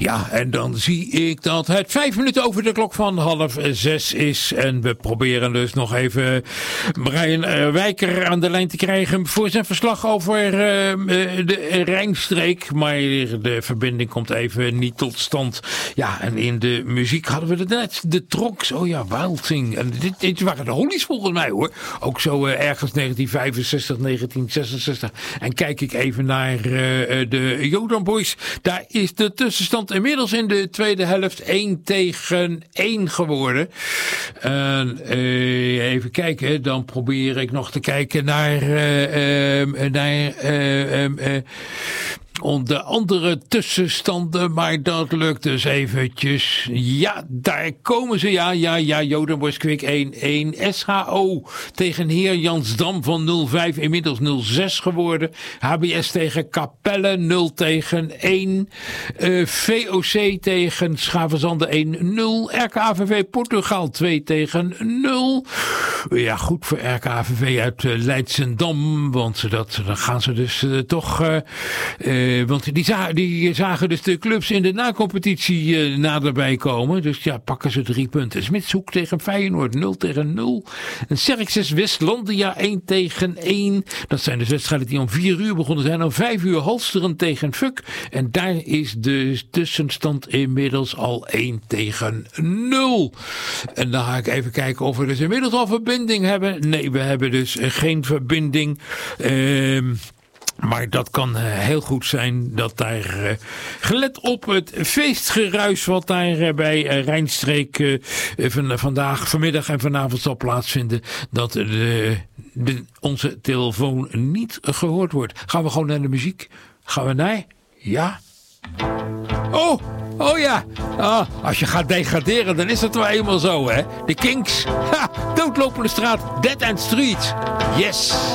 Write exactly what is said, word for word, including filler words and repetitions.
Ja, en dan zie ik dat het vijf minuten over de klok van half zes is. En we proberen dus nog even Brian uh, Wijker aan de lijn te krijgen voor zijn verslag over uh, de Rijnstreek. Maar de verbinding komt even niet tot stand. Ja, en in de muziek hadden we het net. De Tronks, oh ja, Wilding. En dit, dit waren de Hollies volgens mij hoor. Ook zo uh, ergens negentien vijfenzestig, negentien zesenzestig. En kijk ik even naar uh, de Jodan Boys. Daar is de tussenstand inmiddels in de tweede helft één tegen één geworden. Uh, uh, even kijken, dan probeer ik nog te kijken naar, uh, uh, naar uh, uh, uh, de andere tussenstanden, maar dat lukt dus eventjes. Ja, daar komen ze. Ja, ja, ja, Jodenborst Kwik één één. S H O tegen Heer Jansdam van nul vijf, inmiddels nul zes geworden. H B S tegen Capelle nul tegen één. Uh, V O C tegen Schavenzande één nul. R K A V V Portugal twee tegen nul. Ja, goed voor R K A V V uit uh, Leidsendam, want dat, dan gaan ze dus uh, toch... Uh, uh, Want die, za- die zagen dus de clubs in de nacompetitie uh, naderbij komen. Dus ja, pakken ze drie punten. Smitshoek tegen Feyenoord nul tegen nul. En Xerxes Westlandia één tegen één. Dat zijn dus wedstrijden die om vier uur begonnen zijn. Om vijf uur Halsteren tegen Fuk. En daar is de tussenstand inmiddels al één tegen nul. En dan ga ik even kijken of we dus inmiddels al verbinding hebben. Nee, we hebben dus geen verbinding. Ehm... Uh, Maar dat kan heel goed zijn dat daar, uh, gelet op het feestgeruis wat daar uh, bij uh, Rijnstreek uh, van, vandaag, vanmiddag en vanavond zal plaatsvinden, dat de, de, onze telefoon niet gehoord wordt. Gaan we gewoon naar de muziek? Gaan we naar? Ja. Oh, oh ja. Ah, als je gaat degraderen, dan is dat wel eenmaal zo, hè. De Kinks. Ha, doodlopende straat, Dead End Street. Yes.